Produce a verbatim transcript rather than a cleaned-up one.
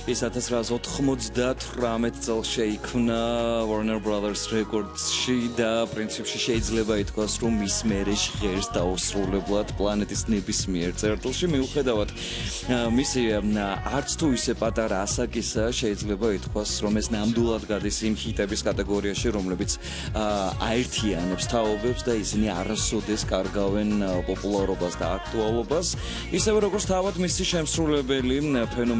ის ათას რვაასი ოთხმოცდათვრამეტ წელს შეიქმნა Warner Brothers Records-ში და პრინციპში შეიძლება ითქვას, რომ მის მერე ჟღერს დაუსრულებლად პლანეტის ნებისმიერ წერტილში, მიუხედავად მისი არც თუ ისე პატარა ასაკისა, შეიძლება ითქვას, რომ ეს ნამდვილად გადის იმ ჰიტების კატეგორიაში, რომლებიც აერთიანებს თაობებს და ისინი არასოდეს კარგავენ პოპულარობას და აქტუალობას. ისევე როგორც თავად მისი შემსრულებელი